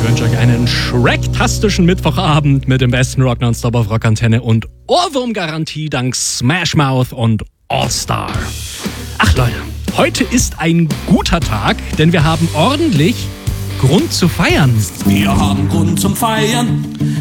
Ich wünsche euch einen schrecktastischen Mittwochabend mit dem besten Rock Nonstop auf Rockantenne und Ohrwurmgarantie dank Smash Mouth und All-Star. Ach Leute, heute ist ein guter Tag, denn wir haben ordentlich Grund zu feiern. Wir haben Grund zum Feiern.